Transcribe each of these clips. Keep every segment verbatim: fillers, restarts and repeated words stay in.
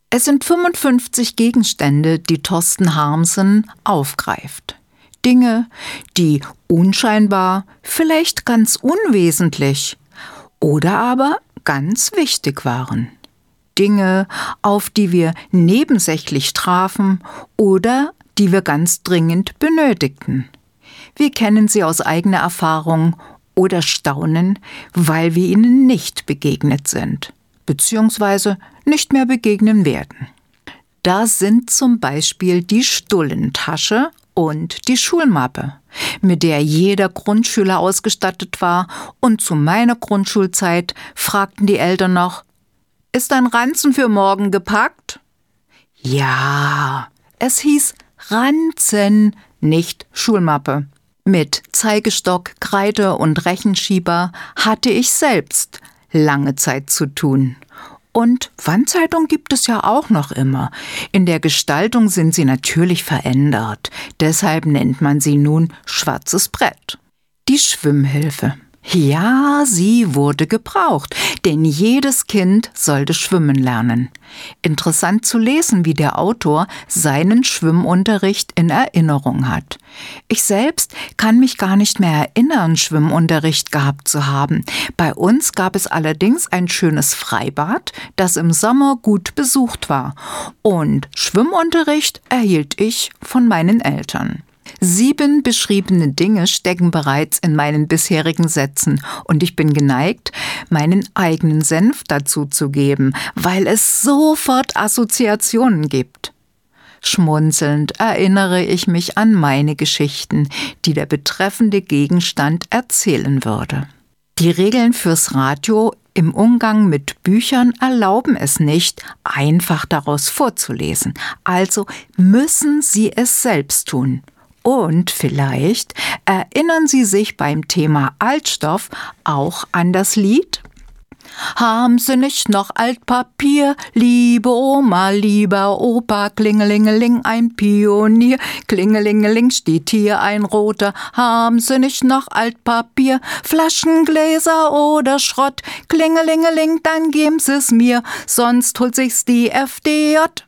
Es sind fünfundfünfzig Gegenstände, die Thorsten Harmsen aufgreift. Dinge, die unscheinbar, vielleicht ganz unwesentlich oder aber ganz wichtig waren. Dinge, auf die wir nebensächlich trafen oder die wir ganz dringend benötigten. Wir kennen sie aus eigener Erfahrung oder staunen, weil wir ihnen nicht begegnet sind, beziehungsweise nicht mehr begegnen werden. Da sind zum Beispiel die Stullentasche und die Schulmappe, mit der jeder Grundschüler ausgestattet war, und zu meiner Grundschulzeit fragten die Eltern noch: Ist dein Ranzen für morgen gepackt? Ja, es hieß Ranzen, nicht Schulmappe. Mit Zeigestock, Kreide und Rechenschieber hatte ich selbst lange Zeit zu tun. Und Wandzeitung gibt es ja auch noch immer. In der Gestaltung sind sie natürlich verändert. Deshalb nennt man sie nun schwarzes Brett. Die Schwimmhilfe. Ja, sie wurde gebraucht, denn jedes Kind sollte schwimmen lernen. Interessant zu lesen, wie der Autor seinen Schwimmunterricht in Erinnerung hat. Ich selbst kann mich gar nicht mehr erinnern, Schwimmunterricht gehabt zu haben. Bei uns gab es allerdings ein schönes Freibad, das im Sommer gut besucht war. Und Schwimmunterricht erhielt ich von meinen Eltern. Sieben beschriebene Dinge stecken bereits in meinen bisherigen Sätzen und ich bin geneigt, meinen eigenen Senf dazu zu geben, weil es sofort Assoziationen gibt. Schmunzelnd erinnere ich mich an meine Geschichten, die der betreffende Gegenstand erzählen würde. Die Regeln fürs Radio im Umgang mit Büchern erlauben es nicht, einfach daraus vorzulesen, also müssen Sie es selbst tun. Und vielleicht erinnern Sie sich beim Thema Altstoff auch an das Lied: Haben Sie nicht noch Altpapier, liebe Oma, lieber Opa, klingelingeling, ein Pionier, klingelingeling, steht hier ein roter. Haben Sie nicht noch Altpapier, Flaschen, Gläser oder Schrott, klingelingeling, dann geben Sie es mir, sonst holt sich's die F D J.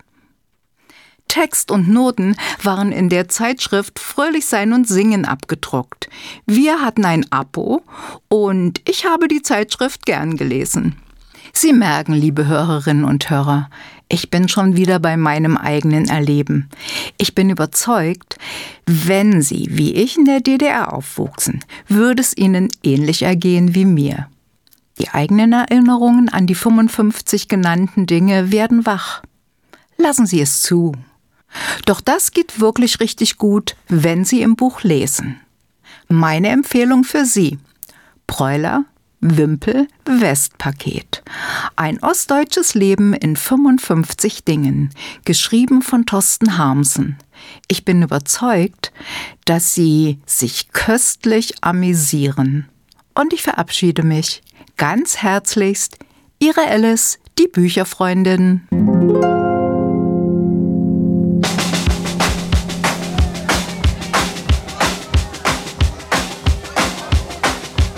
Text und Noten waren in der Zeitschrift Fröhlichsein und Singen abgedruckt. Wir hatten ein Abo und ich habe die Zeitschrift gern gelesen. Sie merken, liebe Hörerinnen und Hörer, ich bin schon wieder bei meinem eigenen Erleben. Ich bin überzeugt, wenn Sie, wie ich, in der D D R aufwuchsen, würde es Ihnen ähnlich ergehen wie mir. Die eigenen Erinnerungen an die fünfundfünfzig genannten Dinge werden wach. Lassen Sie es zu. Doch das geht wirklich richtig gut, wenn Sie im Buch lesen. Meine Empfehlung für Sie: Breuler, Wimpel, Westpaket. Ein ostdeutsches Leben in fünfundfünfzig Dingen, geschrieben von Thorsten Harmsen. Ich bin überzeugt, dass Sie sich köstlich amüsieren. Und ich verabschiede mich ganz herzlichst. Ihre Alice, die Bücherfreundin.